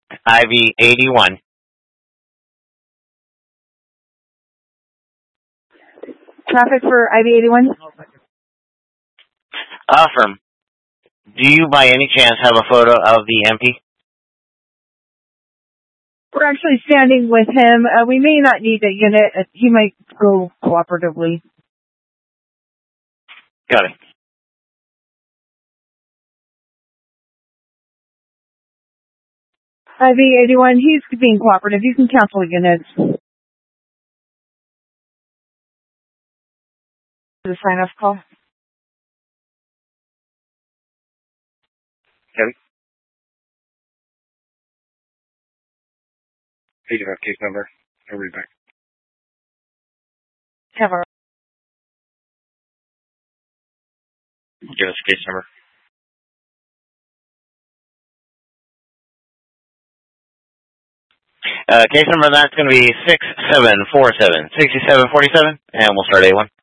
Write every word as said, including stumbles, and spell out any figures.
I V eighty-one. Traffic for I V eighty-one? Affirm. Do you by any chance have a photo of the M P? We're actually standing with him. Uh, we may not need a unit. Uh, he might go cooperatively. Got it. I V eighty-one, he's being cooperative. You can cancel units. The sign-off call. Kevin? eighty-five case number. I'll read back. Have our Give us a case number. Uh, case number, that's going to be six seven four seven, six seven four seven, and we'll start A one.